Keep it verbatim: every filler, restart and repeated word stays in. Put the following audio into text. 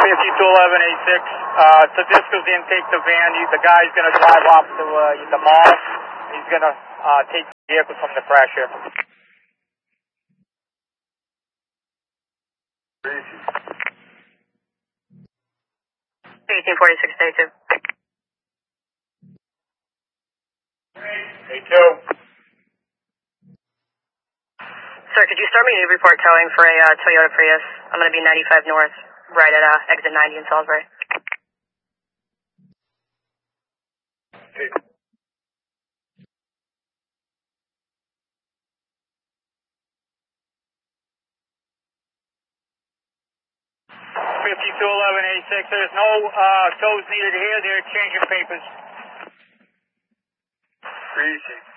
fifty-two eleven eighty-six. Uh, Tedisco's in, take the van. The guy's going to drive off to uh, the mall. He's going to uh, take the vehicle from the crash here. eighteen forty-six, day two. Day two. Sir, could you start me a report towing for a uh, Toyota Prius? I'm going to be ninety-five north, right at uh, exit ninety in Salisbury. Okay. fifty-two eleven eighty-six. There's no uh, tows needed here. They're changing papers. Easy.